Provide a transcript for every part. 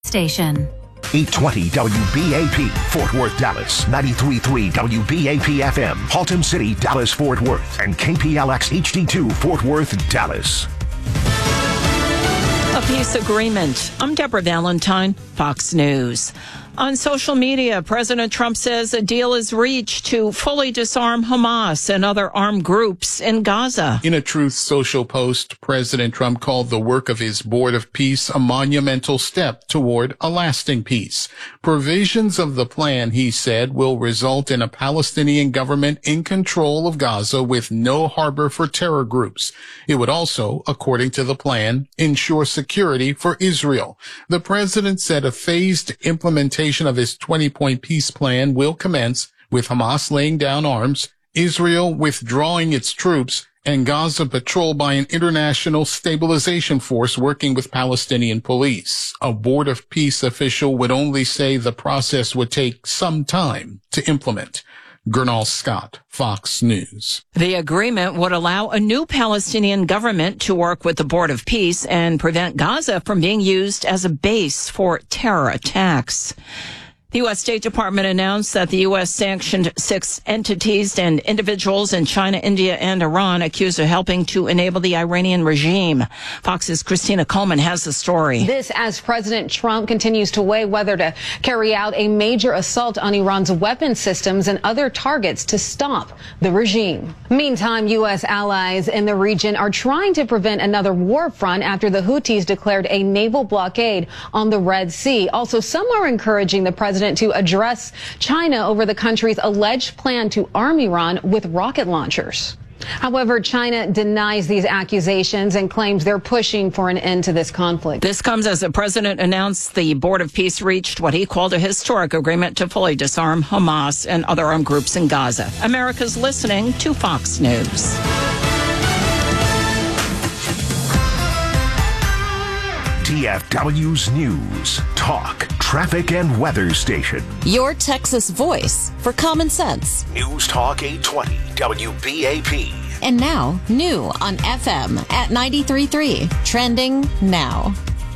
station. 820 WBAP, Fort Worth, Dallas. 93.3 WBAP FM, Haltom City, Dallas, Fort Worth. And KPLX HD2, Fort Worth, Dallas. A peace agreement. I'm Deborah Valentine, Fox News. On social media, President Trump says a deal is reached to fully disarm Hamas and other armed groups in Gaza. In a Truth Social post, President Trump called the work of his Board of Peace a monumental step toward a lasting peace. Provisions of the plan, he said, will result in a Palestinian government in control of Gaza with no harbor for terror groups. It would also, according to the plan, ensure security for Israel. The president said a phased implementation of his 20-point peace plan will commence with Hamas laying down arms, Israel withdrawing its troops, and Gaza patrolled by an international stabilization force working with Palestinian police. A Board of Peace official would only say the process would take some time to implement. Gernal Scott, Fox News. The agreement would allow a new Palestinian government to work with the Board of Peace and prevent Gaza from being used as a base for terror attacks. The U.S. State Department announced that the U.S. sanctioned 6 entities and individuals in China, India, and Iran accused of helping to enable the Iranian regime. Fox's Christina Coleman has the story. This as President Trump continues to weigh whether to carry out a major assault on Iran's weapon systems and other targets to stop the regime. Meantime, U.S. allies in the region are trying to prevent another war front after the Houthis declared a naval blockade on the Red Sea. Also, some are encouraging the president to address China over the country's alleged plan to arm Iran with rocket launchers. However, China denies these accusations and claims they're pushing for an end to this conflict. This comes as the president announced the Board of Peace reached what he called a historic agreement to fully disarm Hamas and other armed groups in Gaza. America's listening to Fox News. DFW's News, Talk, Traffic, and Weather Station. Your Texas voice for common sense. News Talk 820 WBAP. And now, new on FM at 93.3. Trending now.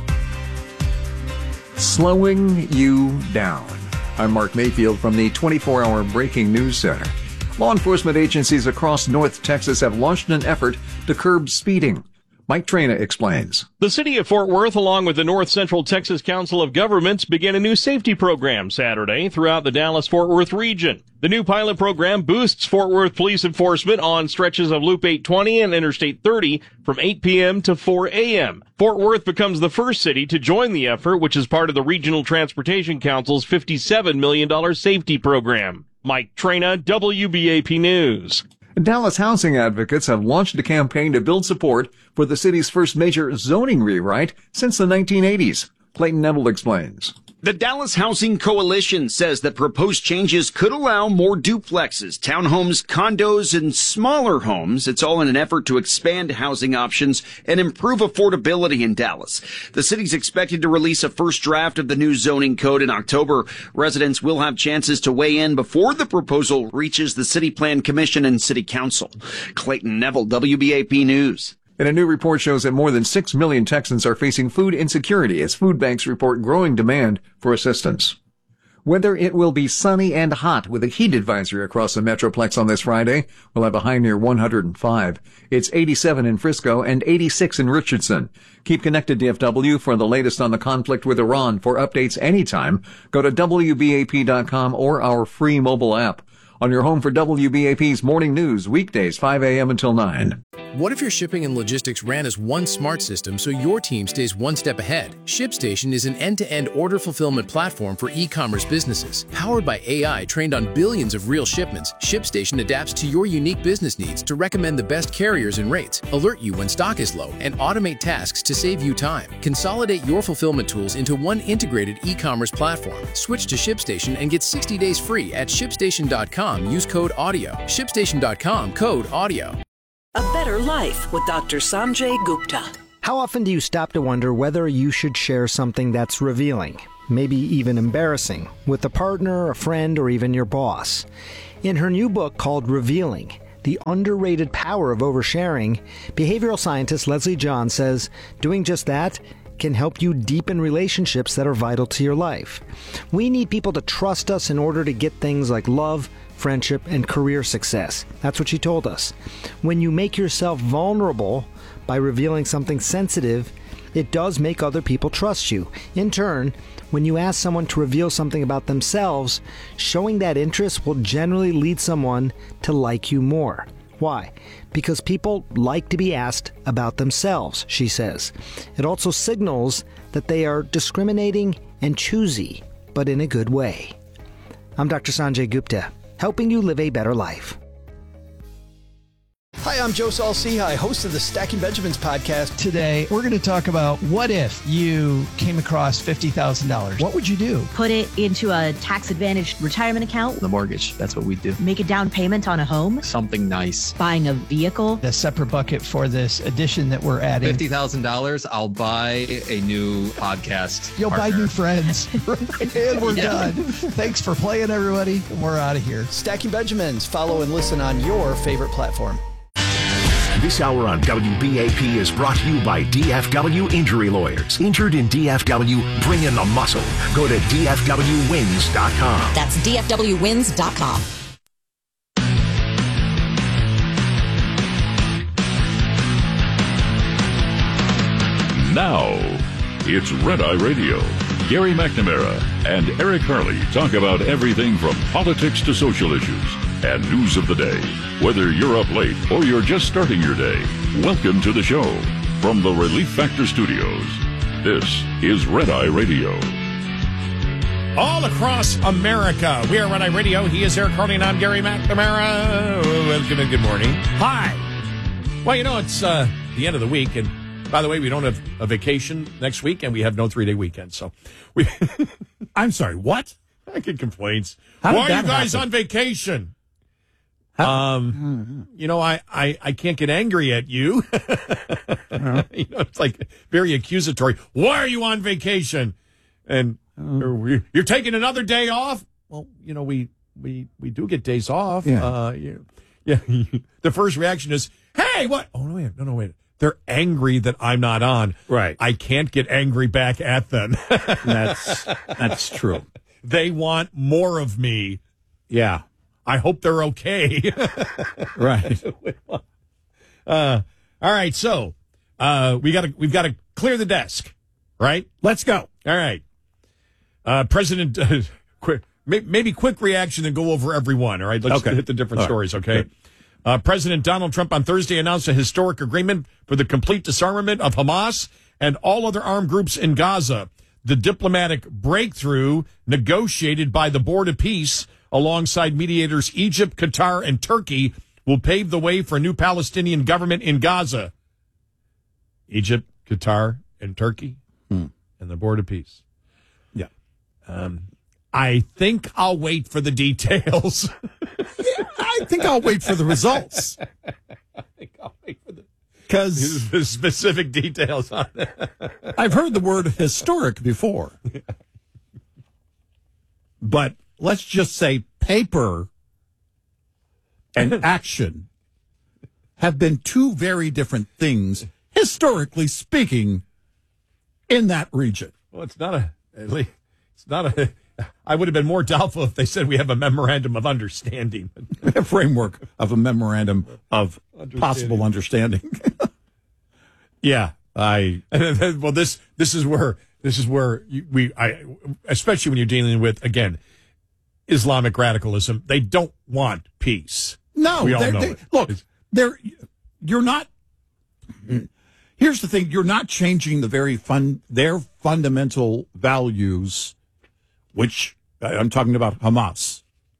Slowing you down. I'm Mark Mayfield from the 24-hour Breaking News Center. Law enforcement agencies across North Texas have launched an effort to curb speeding. Mike Traina explains. The city of Fort Worth, along with the North Central Texas Council of Governments, began a new safety program Saturday throughout the Dallas-Fort Worth region. The new pilot program boosts Fort Worth police enforcement on stretches of Loop 820 and Interstate 30 from 8 p.m. to 4 a.m. Fort Worth becomes the first city to join the effort, which is part of the Regional Transportation Council's $57 million safety program. Mike Traina, WBAP News. Dallas housing advocates have launched a campaign to build support for the city's first major zoning rewrite since the 1980s. Clayton Neville explains. The Dallas Housing Coalition says that proposed changes could allow more duplexes, townhomes, condos, and smaller homes. It's all in an effort to expand housing options and improve affordability in Dallas. The city's expected to release a first draft of the new zoning code in October. Residents will have chances to weigh in before the proposal reaches the City Plan Commission and City Council. Clayton Neville, WBAP News. And a new report shows that more than 6 million Texans are facing food insecurity as food banks report growing demand for assistance. Whether it will be sunny and hot with a heat advisory across the Metroplex on this Friday, we'll have a high near 105. It's 87 in Frisco and 86 in Richardson. Keep connected, DFW, for the latest on the conflict with Iran. For updates anytime, go to WBAP.com or our free mobile app. On your home for WBAP's Morning News, weekdays 5 a.m. until 9. What if your shipping and logistics ran as one smart system so your team stays one step ahead? ShipStation is an end-to-end order fulfillment platform for e-commerce businesses. Powered by AI trained on billions of real shipments, ShipStation adapts to your unique business needs to recommend the best carriers and rates, alert you when stock is low, and automate tasks to save you time. Consolidate your fulfillment tools into one integrated e-commerce platform. Switch to ShipStation and get 60 days free at ShipStation.com. Use code AUDIO. ShipStation.com, code AUDIO. A better life with Dr. Sanjay Gupta. How often do you stop to wonder whether you should share something that's revealing, maybe even embarrassing, with a partner, a friend, or even your boss? In her new book called Revealing, The Underrated Power of Oversharing, behavioral scientist Leslie John says doing just that can help you deepen relationships that are vital to your life. We need people to trust us in order to get things like love, friendship, and career success. That's what she told us. When you make yourself vulnerable by revealing something sensitive, it does make other people trust you. In turn, when you ask someone to reveal something about themselves, showing that interest will generally lead someone to like you more. Why? Because people like to be asked about themselves, she says. It also signals that they are discriminating and choosy, but in a good way. I'm Dr. Sanjay Gupta, helping you live a better life. Hi, I'm Joe Saul-Sehy, host of the Stacking Benjamins podcast. Today, we're going to talk about what if you came across $50,000. What would you do? Put it into a tax-advantaged retirement account. The mortgage, that's what we do. Make a down payment on a home. Something nice. Buying a vehicle. A separate bucket for this addition that we're adding. $50,000, I'll buy a new podcast You'll partner. buy new friends. And we're done. Thanks for playing, everybody. We're out of here. Stacking Benjamins. Follow and listen on your favorite platform. This hour on WBAP is brought to you by DFW Injury Lawyers. Injured in DFW, bring in the muscle. Go to DFWWins.com. That's DFWWins.com. Now, it's Red Eye Radio. Gary McNamara and Eric Harley talk about everything from politics to social issues and news of the day. Whether you're up late or you're just starting your day, welcome to the show. From the Relief Factor Studios, this is Red Eye Radio. All across America, we are Red Eye Radio. He is Eric Harley and I'm Gary McNamara. Welcome and good morning. Hi. Well, it's the end of the week, and by the way, we don't have a vacation next week, and we have no 3-day weekend. So we. I'm sorry. What? I get complaints. Why are you guys on vacation? I can't get angry at you. It's like very accusatory. Why are you on vacation? And you're taking another day off? Well, we do get days off. Yeah. The first reaction is, hey, what? Oh, no, wait. They're angry that I'm not on. Right. I can't get angry back at them. That's true. They want more of me. Yeah. I hope they're okay. Right. All right. So, we've got to clear the desk, right? Let's go. All right. President, quick reaction and go over every one. All right. Let's hit the different stories. Okay. President Donald Trump on Thursday announced a historic agreement for the complete disarmament of Hamas and all other armed groups in Gaza. The diplomatic breakthrough negotiated by the Board of Peace alongside mediators Egypt, Qatar, and Turkey will pave the way for a new Palestinian government in Gaza. Egypt, Qatar, and Turkey, and the Board of Peace. Yeah. I think I'll wait for the details. I think I'll wait for the results. Because the specific details on it. I've heard the word historic before. But let's just say paper and action have been two very different things, historically speaking, in that region. Well, I would have been more doubtful if they said we have a memorandum of understanding. A framework of a memorandum of possible understanding. Yeah. This is where especially when you're dealing with, again, Islamic radicalism, they don't want peace. No, we all know it. Look, you're not. Here's the thing: you're not changing their fundamental values, which I'm talking about Hamas,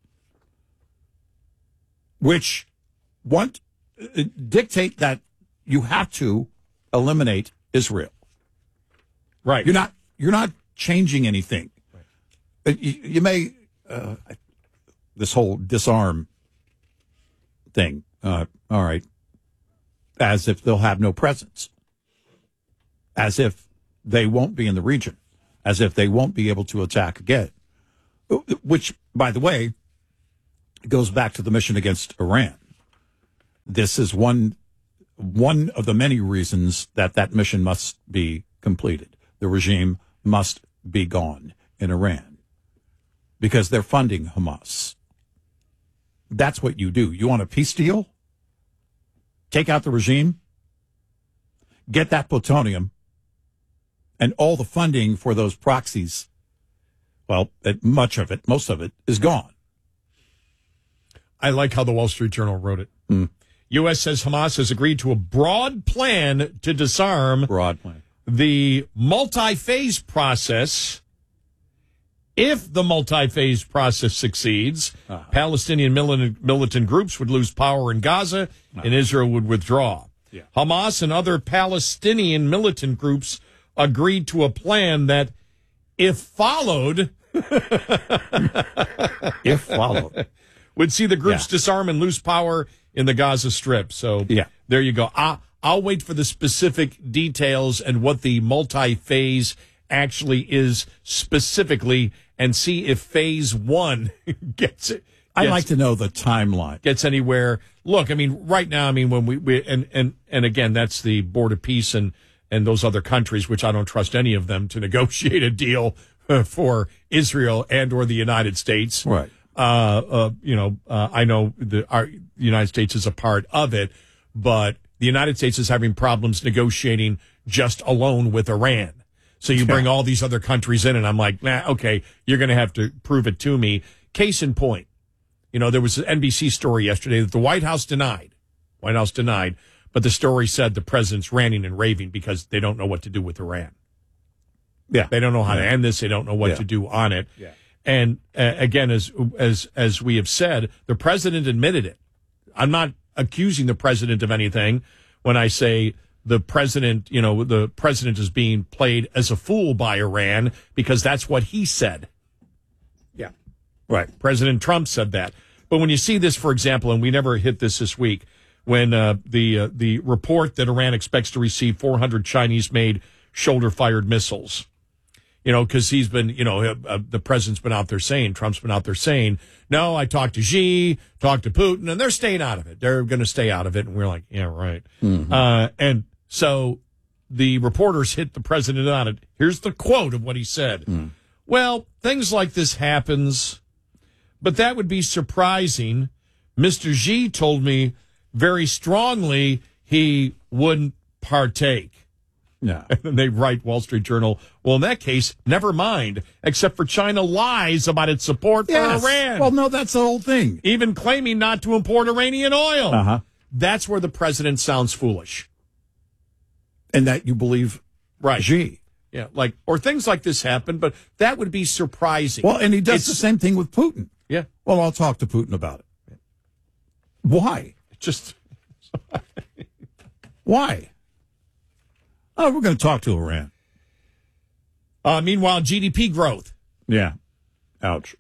which dictate that you have to eliminate Israel. Right. You're not changing anything. Right. You may. This whole disarm thing, all right, as if they'll have no presence, as if they won't be in the region, as if they won't be able to attack again, which, by the way, goes back to the mission against Iran. This is one of the many reasons that mission must be completed. the regime must be gone in Iran because they're funding Hamas. That's what you do. You want a peace deal? Take out the regime, get that plutonium, and all the funding for those proxies, well, most of it is gone. I like how the Wall Street Journal wrote it. U.S. says Hamas has agreed to a broad plan to disarm the multi-phase process. If the multi-phase process succeeds, Palestinian militant groups would lose power in Gaza and Israel would withdraw. Yeah. Hamas and other Palestinian militant groups agreed to a plan that, if followed, would see the groups disarm and lose power in the Gaza Strip. So there you go. I'll wait for the specific details and what the multi-phase actually is specifically and see if phase one gets it. I'd like to know the timeline. Gets anywhere. Look, I mean, right now, I mean, when we and again, that's the Board of Peace and those other countries, which I don't trust any of them to negotiate a deal for Israel and or the United States. Right. I know the United States is a part of it, but the United States is having problems negotiating just alone with Iran. So you bring all these other countries in, and I'm like, okay, you're going to have to prove it to me. Case in point, there was an NBC story yesterday that the White House denied, but the story said the president's ranting and raving because they don't know what to do with Iran. Yeah. They don't know how to end this. They don't know what to do on it. Yeah. And again, as we have said, the president admitted it. I'm not accusing the president of anything when I say the president is being played as a fool by Iran because that's what he said. Yeah. Right. President Trump said that. But when you see this, for example, and we never hit this week, when the report that Iran expects to receive 400 Chinese-made shoulder-fired missiles, because he's been, the president's been out there saying, Trump's been out there saying, no, I talked to Xi, talked to Putin, and they're staying out of it. They're going to stay out of it. And we're like, yeah, right. Mm-hmm. And so the reporters hit the president on it. Here's the quote of what he said. Well, things like this happens, but that would be surprising. Mr. Xi told me very strongly he wouldn't partake. Yeah. And they write, Wall Street Journal, well, in that case, never mind, except for China lies about its support for Iran. Well, no, that's the whole thing. Even claiming not to import Iranian oil. Uh-huh. That's where the president sounds foolish. And that you believe Xi. Yeah, or things like this happen, but that would be surprising. Well, and he does the same thing with Putin. Yeah. Well, I'll talk to Putin about it. Why? Just why? Oh, we're going to talk to Iran. Meanwhile, GDP growth. Yeah. Ouch.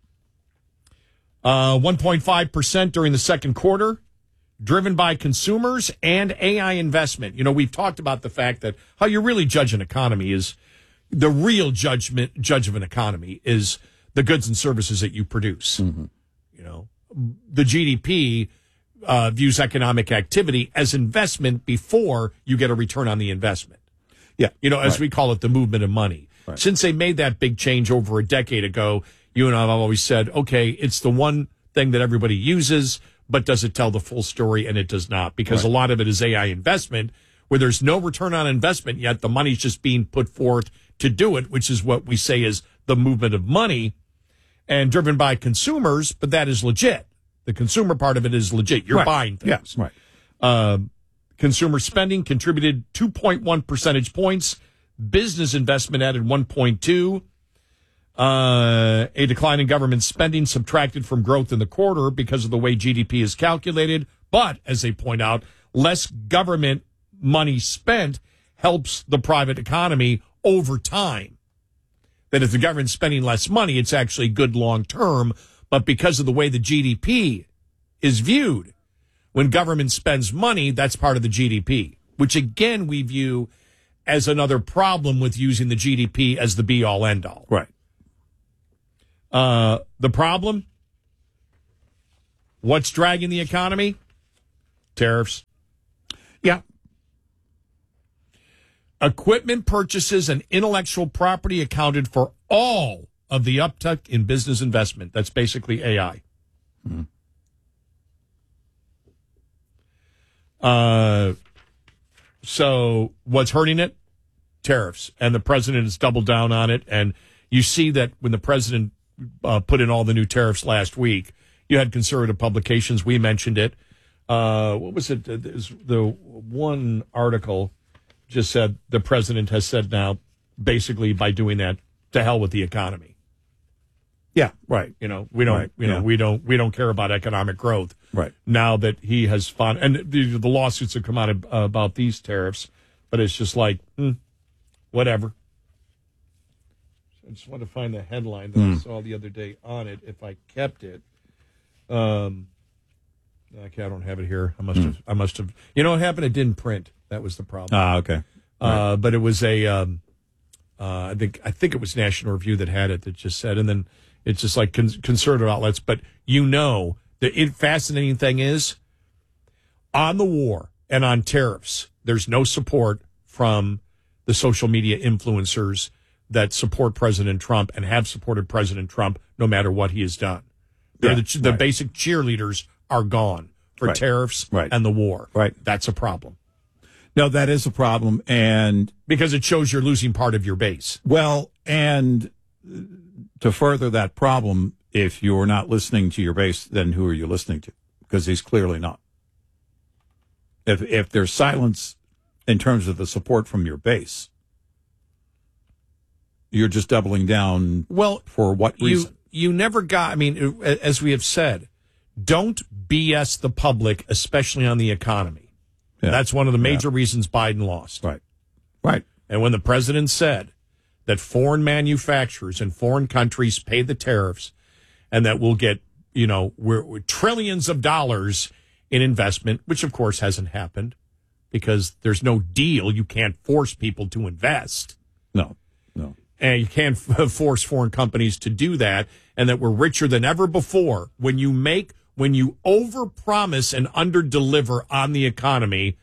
1.5% during the second quarter, driven by consumers and AI investment. We've talked about the fact that how you really judge an economy is the real judge of an economy is the goods and services that you produce. Mm-hmm. The GDP views economic activity as investment before you get a return on the investment. Yeah. As we call it, the movement of money. Right. Since they made that big change over a decade ago, you and I have always said, okay, it's the one thing that everybody uses, but does it tell the full story? And it does not, because a lot of it is AI investment where there's no return on investment yet. The money's just being put forth to do it, which is what we say is the movement of money and driven by consumers. But that is legit. The consumer part of it is legit. You're buying things. Yeah, right. Consumer spending contributed 2.1 percentage points. Business investment added 1.2. A decline in government spending subtracted from growth in the quarter because of the way GDP is calculated. But, as they point out, less government money spent helps the private economy over time. That if the government's spending less money, it's actually good long term. But because of the way the GDP is viewed, when government spends money, that's part of the GDP, which again we view as another problem with using the GDP as the be-all, end-all. Right. The problem? What's dragging the economy? Tariffs. Yeah. Equipment purchases and intellectual property accounted for all of the uptick in business investment. That's basically AI. So what's hurting it? Tariffs. And the president has doubled down on it. And you see that when the president put in all the new tariffs last week, you had conservative publications. We mentioned it. What was it? The one article just said the president has said now, basically by doing that, to hell with the economy. Yeah, right. We don't, we don't care about economic growth. Right. Now that he has found, and the lawsuits have come out about these tariffs, but it's just like, whatever. I just want to find the headline that I saw the other day on it. If I kept it, okay, I don't have it here. I must have. You know what happened? It didn't print. That was the problem. Okay. Right. But it was I think it was National Review that had it, that just said, and then it's just like conservative outlets. But the fascinating thing is, on the war and on tariffs, there's no support from the social media influencers that support President Trump and have supported President Trump no matter what he has done. The basic cheerleaders are gone for tariffs and the war. Right. That's a problem. No, that is a problem. And because it shows you're losing part of your base. Well, and to further that problem, if you're not listening to your base, then who are you listening to? Because he's clearly not. If there's silence in terms of the support from your base, you're just doubling down. Well, for what reason? You never got, I mean, as we have said, don't BS the public, especially on the economy. Yeah. That's one of the major reasons Biden lost. Right. Right. And when the president said that foreign manufacturers in foreign countries pay the tariffs and that we'll get, we're trillions of dollars in investment, which of course hasn't happened because there's no deal. You can't force people to invest. No. And you can't force foreign companies to do that, and that we're richer than ever before. When you overpromise and underdeliver on the economy,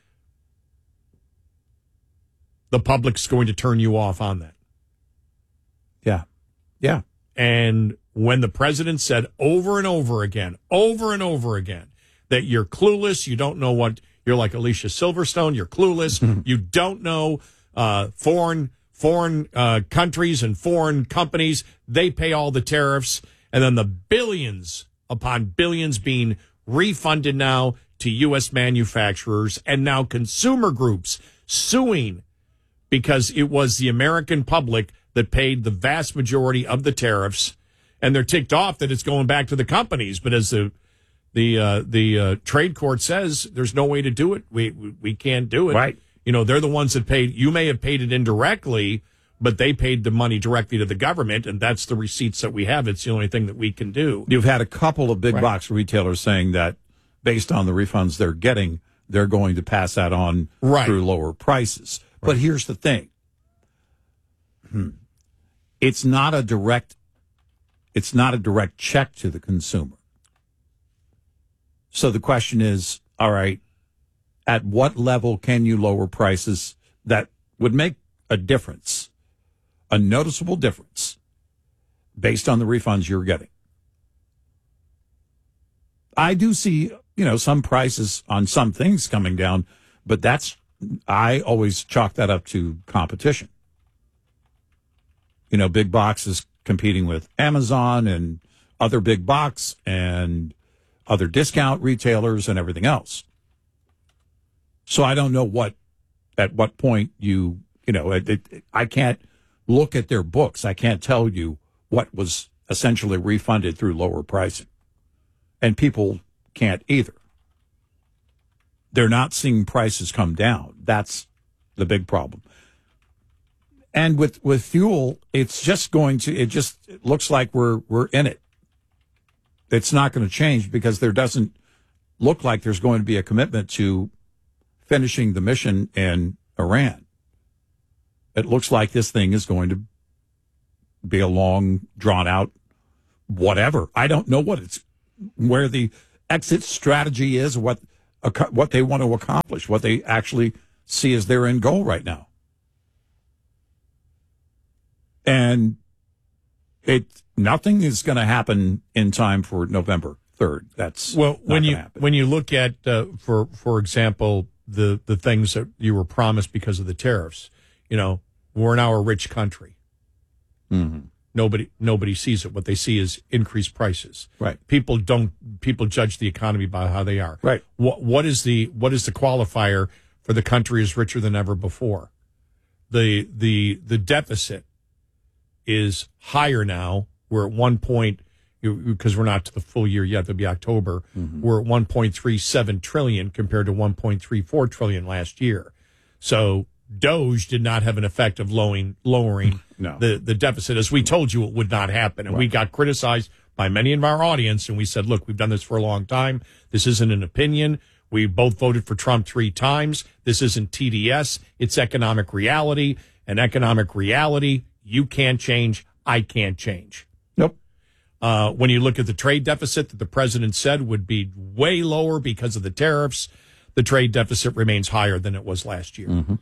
the public's going to turn you off on that. Yeah. Yeah. And when the president said over and over again, that you're clueless, you don't know what, you're like Alicia Silverstone, you're clueless, you don't know foreign countries and foreign companies, they pay all the tariffs, and then the billions upon billions being refunded now to U.S. manufacturers, and now consumer groups suing because it was the American public that paid the vast majority of the tariffs, and they're ticked off that it's going back to the companies. But as the trade court says, there's no way to do it. We can't do it. Right. They're the ones that paid. You may have paid it indirectly, but they paid the money directly to the government, and that's the receipts that we have. It's the only thing that we can do. You've had a couple of big box retailers saying that based on the refunds they're getting, they're going to pass that on through lower prices. Right. But here's the thing. It's not a direct check to the consumer. So the question is, all right, at what level can you lower prices that would make a difference, a noticeable difference, based on the refunds you're getting? I do see, some prices on some things coming down, but I always chalk that up to competition. Big box is competing with Amazon and other big box and other discount retailers and everything else. So I don't know at what point I can't look at their books. I can't tell you what was essentially refunded through lower pricing. And people can't either. They're not seeing prices come down. That's the big problem. And with fuel, it's just it looks like we're in it. It's not going to change because there doesn't look like there's going to be a commitment to finishing the mission in Iran. It looks like this thing is going to be a long, drawn out, whatever. I don't know where the exit strategy is, what they want to accomplish, what they actually see as their end goal right now. And nothing is going to happen in time for November 3rd. That's when you look at for example the things that you were promised because of the tariffs. We're now a rich country. Mm-hmm. Nobody sees it. What they see is increased prices. Right. People judge the economy by how they are. Right. What is the qualifier for the country is richer than ever before? The deficit is higher now. We're at 1 point, because we're not to the full year yet. That'll be October. Mm-hmm. We're at 1.37 trillion compared to 1.34 trillion last year. So DOGE did not have an effect of lowering no. the deficit, as we told you it would not happen. And we got criticized by many of our audience, and we said, look, we've done this for a long time. This isn't an opinion. We both voted for Trump 3 times. This isn't TDS. It's economic reality. And economic reality, you can't change. I can't change. Nope. When you look at the trade deficit that the president said would be way lower because of the tariffs, the trade deficit remains higher than it was last year. Mm-hmm.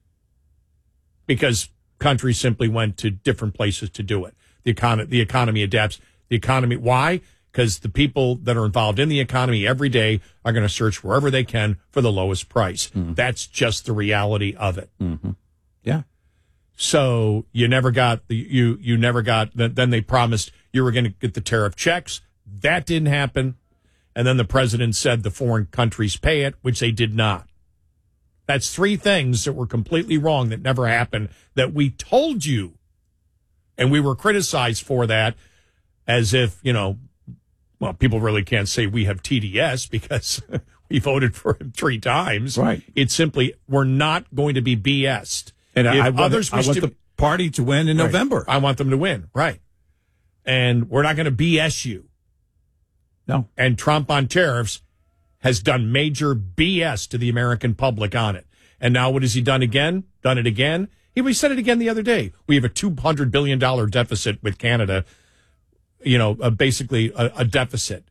Because countries simply went to different places to do it. The economy adapts. Why? Because the people that are involved in the economy every day are going to search wherever they can for the lowest price. Mm-hmm. That's just the reality of it. Mm-hmm. Yeah. So you never got then they promised you were going to get the tariff checks. That didn't happen. And then the president said the foreign countries pay it, which they did not. That's 3 things that were completely wrong that never happened, that we told you. And we were criticized for that as if, people really can't say we have TDS because we voted for him 3 times. Right. It's simply, we're not going to be BS'd. And I want the party to win in November. I want them to win. Right. And we're not going to BS you. No. And Trump on tariffs has done major BS to the American public on it. And now what has he done again? Done it again? We said it again the other day. We have a $200 billion deficit with Canada, basically a deficit,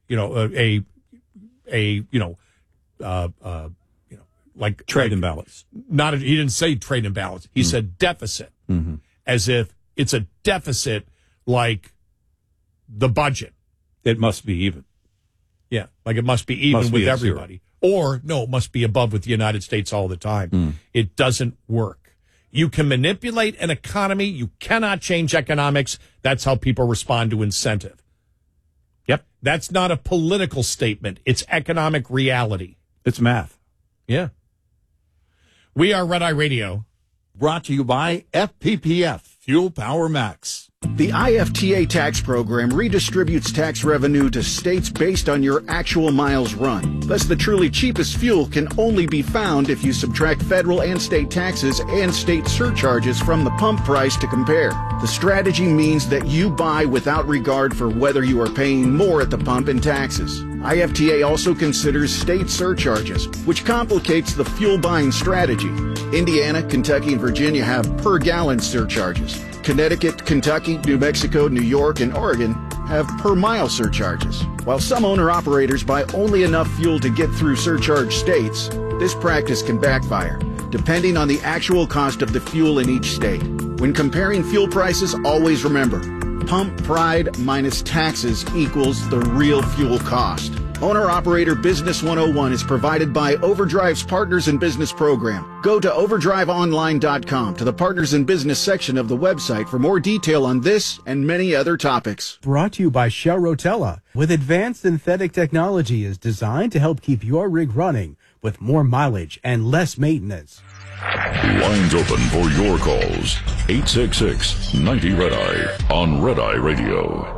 like trade imbalance. He didn't say trade imbalance. He said deficit, as if it's a deficit like the budget. It must be even. Yeah, like it must be even with everybody. 0. Or, no, it must be above with the United States all the time. It doesn't work. You can manipulate an economy. You cannot change economics. That's how people respond to incentive. Yep. That's not a political statement. It's economic reality. It's math. Yeah. We are Red Eye Radio. Brought to you by FPPF, Fuel Power Max. The IFTA tax program redistributes tax revenue to states based on your actual miles run. Thus, the truly cheapest fuel can only be found if you subtract federal and state taxes and state surcharges from the pump price to compare. The strategy means that you buy without regard for whether you are paying more at the pump in taxes. IFTA also considers state surcharges, which complicates the fuel buying strategy. Indiana, Kentucky, and Virginia have per gallon surcharges. Connecticut, Kentucky, New Mexico, New York, and Oregon have per mile surcharges. While some owner-operators buy only enough fuel to get through surcharge states, this practice can backfire, depending on the actual cost of the fuel in each state. When comparing fuel prices, always remember, pump pride minus taxes equals the real fuel cost. Owner-Operator Business 101 is provided by Overdrive's Partners in Business program. Go to overdriveonline.com to the Partners in Business section of the website for more detail on this and many other topics. Brought to you by Shell Rotella. With advanced synthetic technology is designed to help keep your rig running with more mileage and less maintenance. Lines open for your calls. 866-90-RED-EYE on Red Eye Radio.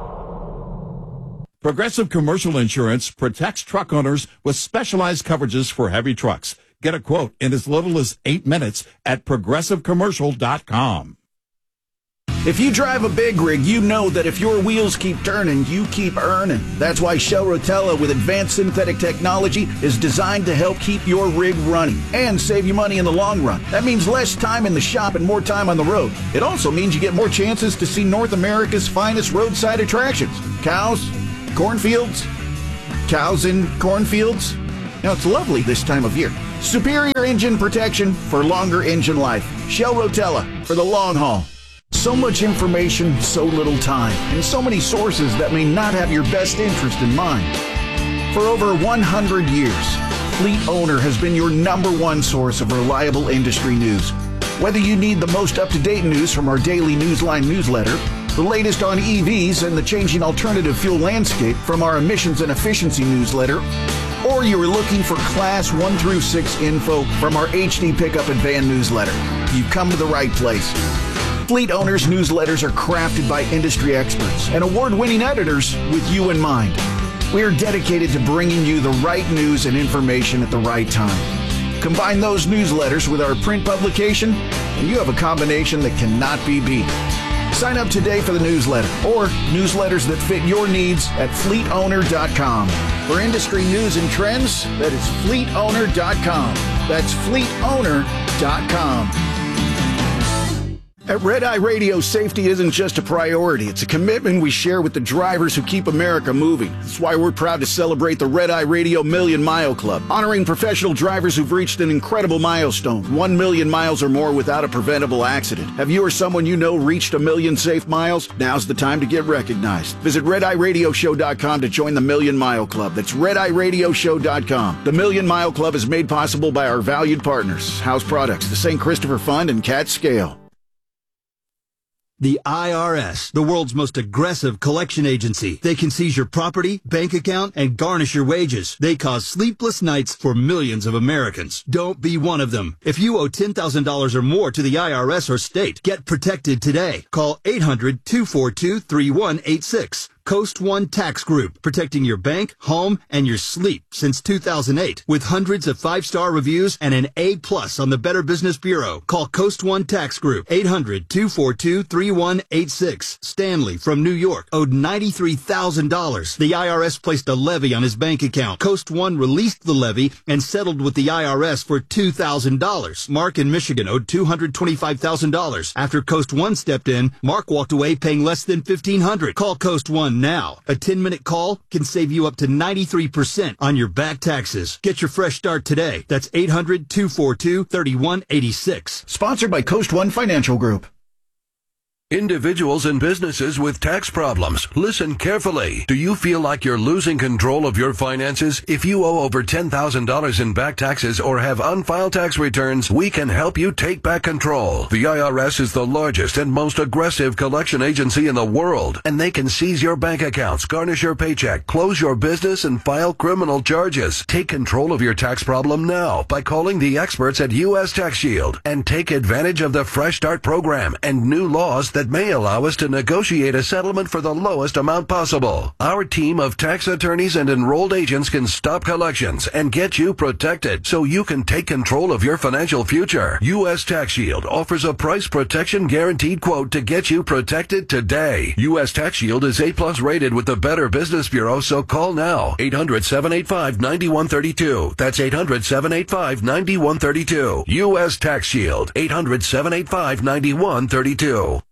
Progressive Commercial Insurance protects truck owners with specialized coverages for heavy trucks. Get a quote in as little as 8 minutes at progressivecommercial.com. If you drive a big rig, you know that if your wheels keep turning, you keep earning. That's why Shell Rotella with advanced synthetic technology is designed to help keep your rig running and save you money in the long run. That means less time in the shop and more time on the road. It also means you get more chances to see North America's finest roadside attractions. Cows, cornfields, cows in cornfields. Now, it's lovely this time of year. Superior engine protection for longer engine life. Shell Rotella for the long haul. So much information, so little time, and so many sources that may not have your best interest in mind. For over 100 years, Fleet Owner has been your #1 source of reliable industry news. Whether you need the most up-to-date news from our daily Newsline newsletter, the latest on EVs and the changing alternative fuel landscape from our emissions and efficiency newsletter, or you are looking for Class 1 through 6 info from our HD Pickup and Van newsletter, you've come to the right place. Fleet Owners newsletters are crafted by industry experts and award-winning editors with you in mind. We are dedicated to bringing you the right news and information at the right time. Combine those newsletters with our print publication, and you have a combination that cannot be beat. Sign up today for the newsletter or newsletters that fit your needs at fleetowner.com. For industry news and trends, that is fleetowner.com. That's fleetowner.com. At Red Eye Radio, safety isn't just a priority. It's a commitment we share with the drivers who keep America moving. That's why we're proud to celebrate the Red Eye Radio Million Mile Club, honoring professional drivers who've reached an incredible milestone, 1 million miles or more without a preventable accident. Have you or someone you know reached 1 million safe miles? Now's the time to get recognized. Visit RedEyeRadioshow.com to join the Million Mile Club. That's RedEyeRadioshow.com. The Million Mile Club is made possible by our valued partners, House Products, the St. Christopher Fund, and Cat Scale. The IRS, the world's most aggressive collection agency. They can seize your property, bank account, and garnish your wages. They cause sleepless nights for millions of Americans. Don't be one of them. If you owe $10,000 or more to the IRS or state, get protected today. Call 800-242-3186. Coast One Tax Group, protecting your bank, home, and your sleep since 2008. With hundreds of 5-star reviews and an A+ on the Better Business Bureau. Call Coast One Tax Group, 800-242-3186. Stanley from New York owed $93,000. The IRS placed a levy on his bank account. Coast One released the levy and settled with the IRS for $2,000. Mark in Michigan owed $225,000. After Coast One stepped in, Mark walked away paying less than $1,500. Call Coast One now. A 10-minute call can save you up to 93% on your back taxes. Get your fresh start today. That's 800-242-3186. Sponsored by Coast One Financial Group. Individuals and businesses with tax problems, listen carefully. Do you feel like you're losing control of your finances? If you owe over $10,000 in back taxes or have unfiled tax returns, we can help you take back control. The IRS is the largest and most aggressive collection agency in the world, and they can seize your bank accounts, garnish your paycheck, close your business, and file criminal charges. Take control of your tax problem now by calling the experts at U.S. Tax Shield and take advantage of the Fresh Start program and new laws that may allow us to negotiate a settlement for the lowest amount possible. Our team of tax attorneys and enrolled agents can stop collections and get you protected so you can take control of your financial future. U.S. Tax Shield offers a price protection guaranteed quote to get you protected today. U.S. Tax Shield is A+ rated with the Better Business Bureau, so call now. 800-785-9132. That's 800-785-9132. U.S. Tax Shield. 800-785-9132.